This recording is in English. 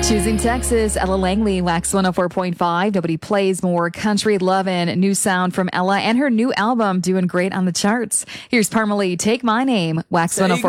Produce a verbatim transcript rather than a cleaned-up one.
Choosing Texas, Ella Langley, Wax one oh four point five. Nobody plays more country lovin' new sound from Ella and her new album doing great on the charts. Here's Parmalee, Take My Name, Wax one oh four.